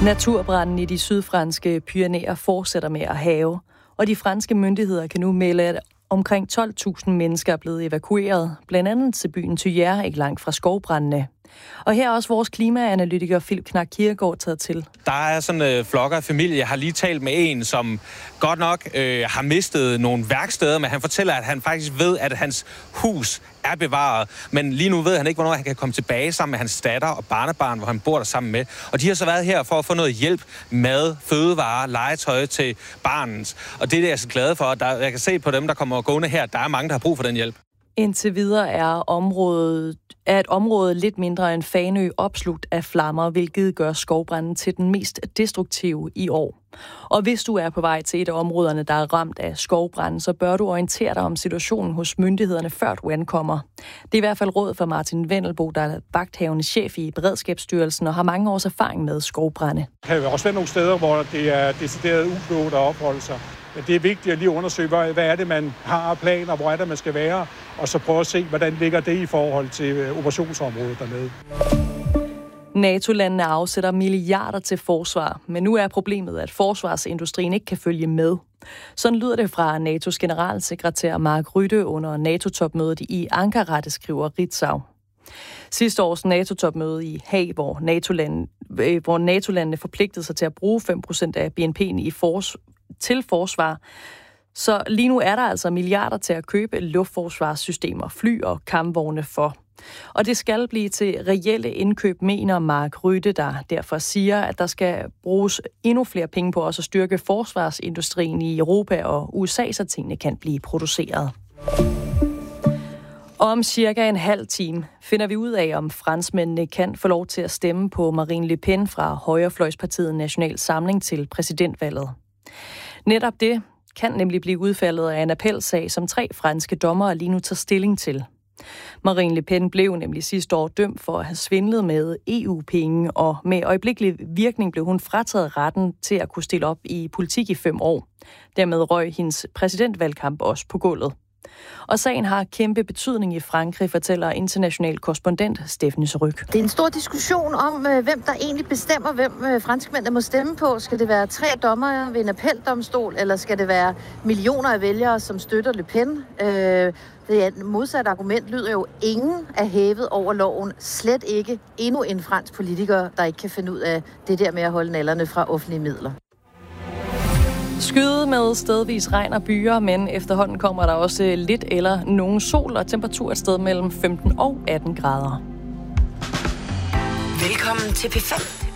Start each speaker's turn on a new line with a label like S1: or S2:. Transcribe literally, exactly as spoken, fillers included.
S1: Naturbranden i de sydfranske Pyrenæer fortsætter med at hærge, og de franske myndigheder kan nu melde, at omkring tolv tusind mennesker er blevet evakueret, blandt andet til byen Tuyère, ikke langt fra skovbrændene. Og her er også vores klimaanalytiker Philip Knack Kirkegaard taget til.
S2: Der er sådan en øh, flokker af familie. Jeg har lige talt med en, som godt nok øh, har mistet nogle værksteder, men han fortæller, at han faktisk ved, at hans hus er bevaret. Men lige nu ved han ikke, hvornår han kan komme tilbage sammen med hans datter og barnebarn, hvor han bor der sammen med. Og de har så været her for at få noget hjælp, mad, fødevarer, legetøj til barnet. Og det er det, jeg er så glad for. Der, jeg kan se på dem, der kommer gående her, der er mange, der har brug for den hjælp.
S1: Indtil videre er, området, er et område lidt mindre end Fanø opslugt af flammer, hvilket gør skovbranden til den mest destruktive i år. Og hvis du er på vej til et af områderne, der er ramt af skovbranden, så bør du orientere dig om situationen hos myndighederne, før du ankommer. Det er i hvert fald råd for Martin Wendelbo, der er vagthavende chef i Beredskabsstyrelsen og har mange års erfaring med skovbrande.
S3: Der kan også være nogle steder, hvor det er decideret uklogt at opholde sig. Det er vigtigt at lige undersøge, hvad er det, man har af planer, hvor er det, man skal være, og så prøve at se, hvordan ligger det i forhold til operationsområdet dernede.
S1: NATO-landene afsætter milliarder til forsvar, men nu er problemet, at forsvarsindustrien ikke kan følge med. Sådan lyder det fra N A T O's generalsekretær Mark Rutte under NATO-topmødet i Ankara, det skriver Ritzau. Sidste års NATO-topmøde i Haag, hvor NATO-landene, hvor NATO-landene forpligtede sig til at bruge fem procent af B N P'en i fors, til forsvar. Så lige nu er der altså milliarder til at købe luftforsvarssystemer, fly og kampvogne for. Og det skal blive til reelle indkøb, mener Mark Rutte, der derfor siger, at der skal bruges endnu flere penge på også at styrke forsvarsindustrien i Europa og U S A, så tingene kan blive produceret. Om cirka en halv time finder vi ud af, om franskmændene kan få lov til at stemme på Marine Le Pen fra højrefløjspartiet National Samling til præsidentvalget. Netop det kan nemlig blive udfaldet af en appelsag, som tre franske dommere lige nu tager stilling til. Marine Le Pen blev nemlig sidste år dømt for at have svindlet med E U-penge, og med øjeblikkelig virkning blev hun frataget retten til at kunne stille op i politik i fem år. Dermed røg hendes præsidentvalgkamp også på gulvet. Og sagen har kæmpe betydning i Frankrig, fortæller international korrespondent Stephanie Ryg.
S4: Det er en stor diskussion om, hvem der egentlig bestemmer, hvem franskmændene må stemme på. Skal det være tre dommere ved en appeldomstol, eller skal det være millioner af vælgere, som støtter Le Pen? Det er et modsat argument, lyder jo, ingen er hævet over loven. Slet ikke endnu en fransk politiker, der ikke kan finde ud af det der med at holde nallerne fra offentlige midler.
S1: Skyde med stedvis regn og byer, men efterhånden kommer der også lidt eller nogen sol og temperatur et sted mellem femten og atten grader.
S5: Velkommen til P fem.